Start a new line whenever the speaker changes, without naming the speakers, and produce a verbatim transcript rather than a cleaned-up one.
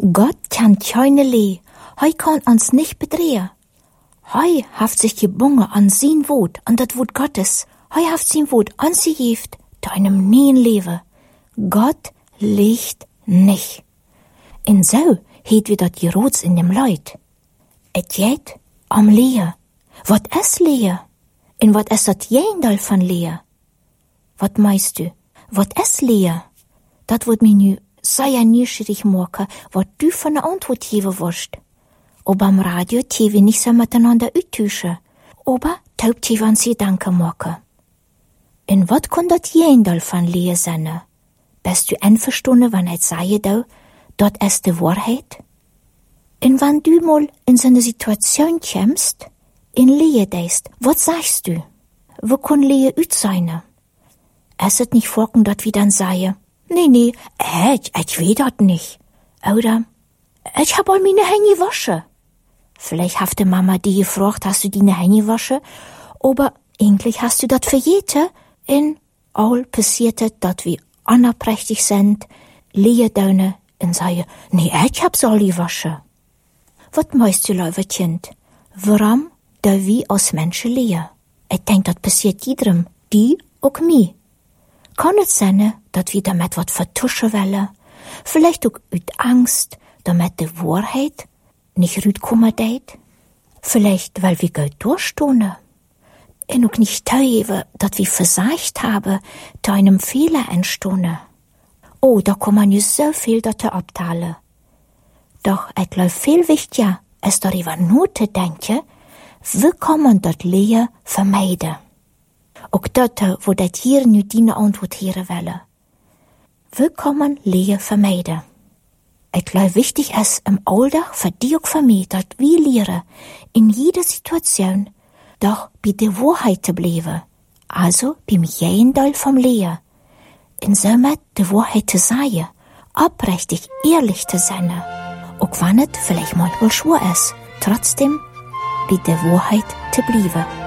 Gott kennt keine Lee, hei kann uns nicht bedrehen. Hei haft sich gebungen an sein Wort, an das Wort Gottes. Hei haft sein Wort an sie gift, deinem neuen Leben. Gott liegt nicht. In so heet wir dat Gerots in dem Leut. Et geht am Lehe. Wat es Lehe? In wat es dat Jendal van Lehe? Wat meist du? Wat es Lehe? Dat wird mir nu sehr neugierig machen, wat du von der Antwort geben wirst. Ob am Radio die wir nicht so miteinander uttauschen, aber taub die wir uns Gedanken machen. In wat kann dat Jendal van Lehe sein? Bist du einverstanden, wenn ich sage, da, dat es die Wahrheit? Und wenn du mal in so eine Situation kommst, in Lehe deist, was sagst du? Wo kann Lehe ut sein? Es ist nicht vorkommen, dat wir dann sagen, nee, nee, ich, ich weiß dat nicht. Oder, ich hab all meine Hände waschen. Vielleicht hat die Mama die gefragt, hast du deine Hände waschen? Aber eigentlich hast du dat verjeten. Und all passiert es, dat wir anerprächtig sind, Lehe döne und sagen, nee, ich hab's all gewaschen. Wat meinst du, liebe Kind? Warum da wir als Menschen lehren? Ich denk, das passiert jedem, die auch mir. Kann es sein, dass wir damit wat vertuschen wollen? Vielleicht auch aus Angst, damit die Wahrheit nicht rauskommen deit? Vielleicht, weil wir gut durchstehen? Und auch nicht teilhaben, dass wir versagt haben, da einem Fehler entstehen. Oh, da kann man ja so viel dazu abteilen. Doch es läuft viel wichtiger, es darüber nur zu denken, wie kann man das Lehe vermeiden? Auch dort, wo das hier nu deine Antwort hören will. Wie kann man Lehe vermeiden? Es läuft wichtig ist im Alltag für dich und für mich, dass wir lernen, in jeder Situation, doch bei der Wahrheit zu bleiben. Also beim Jendal vom Lehe. In somit die Wahrheit zu sagen, aufrichtig, ehrlich zu sein. Auch wenn es vielleicht manchmal schwer ist, trotzdem bei der Wahrheit zu bleiben.